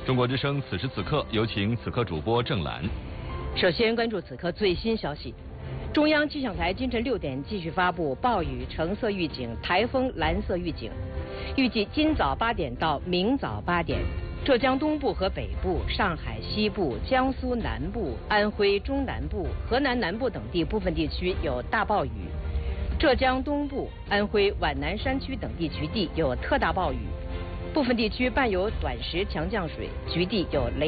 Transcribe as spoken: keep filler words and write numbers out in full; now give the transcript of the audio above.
中国之声此时此刻，有请此刻主播郑兰。 首先关注此刻最新消息。中央气象台今晨六点继续发布暴雨橙色预警、台风蓝色预警。预计今早八点到明早八点，浙江东部和北部、上海西部、江苏南部、安徽中南部、河南南部等地部分地区有大暴雨；浙江东部、安徽皖南山区等地局地有特大暴雨，部分地区伴有短时强降水，局地有雷。